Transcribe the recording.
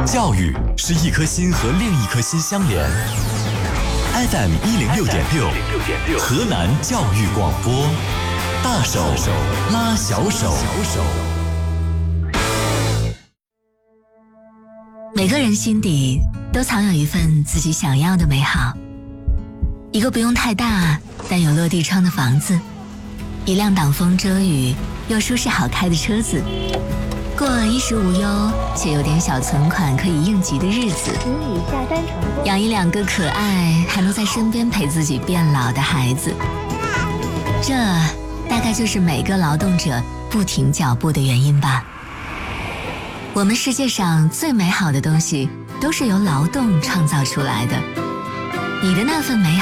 教育是一颗心和另一颗心相连。FM 106.6，河南教育广播，大手拉小手。 每个人心底都藏有一份自己想要的美好，一个不用太大但有落地窗的房子，一辆挡风遮雨又舒适好开的车子，过衣食无忧且有点小存款可以应急的日子，养一两个可爱还能在身边陪自己变老的孩子，这大概就是每个劳动者不停脚步的原因吧。我们世界上最美好的东西都是由劳动创造出来的，你的那份美